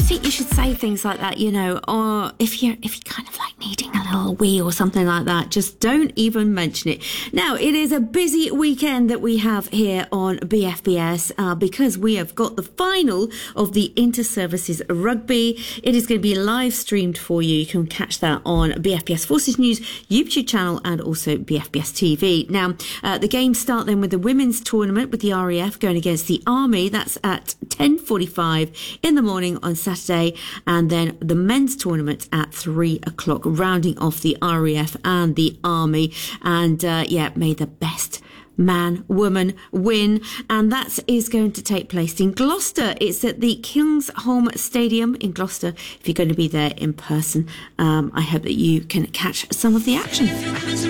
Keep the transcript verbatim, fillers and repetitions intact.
think you should say things like that, you know, or if you're if you're kind of like needing a little wee or something like that, just don't even mention it. Now, it is a busy weekend that we have here on B F B S uh, because we have got the final of the Inter-Services Rugby. It is going to be live streamed for you. You can catch that on B F B S Forces News YouTube channel and also B F B S T V. Now, uh, the games start then with the women's tournament with the R A F going against the Army. That's at ten forty-five in the morning on Saturday, and then the men's tournament at three o'clock, rounding off the R A F and the Army. And uh, yeah, may the best man, woman win. And that is going to take place in Gloucester. It's at the Kingsholm Stadium in Gloucester. If you're going to be there in person, um, I hope that you can catch some of the action.